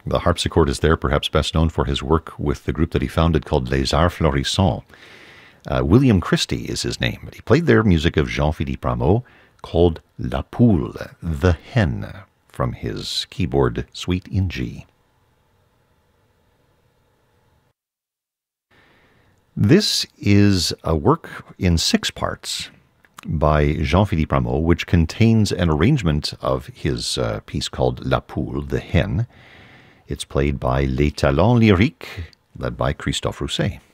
The harpsichord is there, perhaps best known for his work with the group that he founded called Les Arts Florissants. William Christie is his name, but he played there music of Jean-Philippe Rameau called La Poule, the Hen, from his keyboard suite in G. This is a work in 6 parts by Jean-Philippe Rameau, which contains an arrangement of his piece called La Poule, the Hen. It's played by Les Talents Lyriques, led by Christophe Rousset.